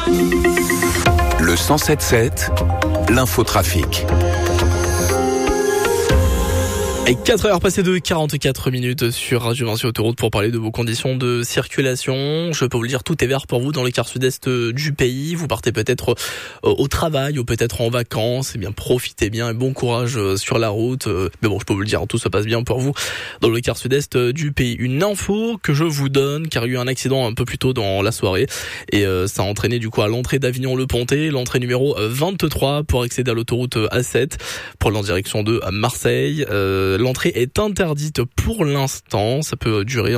Le 107.7, l'infotrafic. Et 4h passées de 44 minutes sur Radio Vinci Autoroute pour parler de vos conditions de circulation. Je peux vous le dire, tout est vert pour vous dans le quart sud-est du pays. Vous partez peut-être au travail ou peut-être en vacances. Eh bien, profitez bien et bon courage sur la route. Mais bon, je peux vous le dire, tout se passe bien pour vous dans le quart sud-est du pays. Une info que je vous donne, car il y a eu un accident un peu plus tôt dans la soirée et ça a entraîné du coup à l'entrée d'Avignon-le-Pontet, l'entrée numéro 23 pour accéder à l'autoroute A7 pour aller en direction de Marseille. L'entrée est interdite pour l'instant, ça peut durer